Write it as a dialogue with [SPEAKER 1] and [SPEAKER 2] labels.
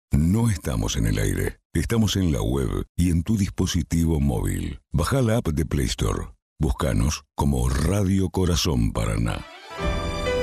[SPEAKER 1] No estamos en el aire, estamos en la web y en tu dispositivo móvil. Baja la app de Play Store. Búscanos como Radio Corazón Paraná.